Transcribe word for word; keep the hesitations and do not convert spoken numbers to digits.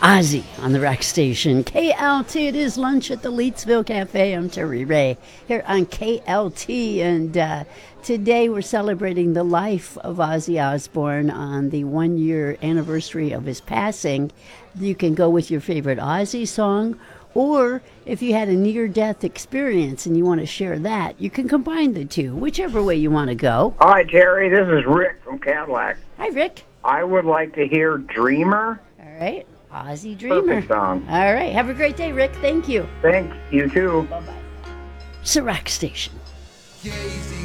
Ozzy on the Rock Station. K L T, it is lunch at the Leetsville Cafe. I'm Terry Ray here on K L T, and uh, today we're celebrating the life of Ozzy Osbourne on the one-year anniversary of his passing. You can go with your favorite Ozzy song, or if you had a near-death experience and you want to share that, you can combine the two, whichever way you want to go. Hi, Terry. This is Rick from Cadillac. Hi, Rick. I would like to hear Dreamer. All right. Ozzy Dreamer. Perfect song. All right. Have a great day, Rick. Thank you. Thanks. You too. Bye-bye. It's the Rock Station. Gazing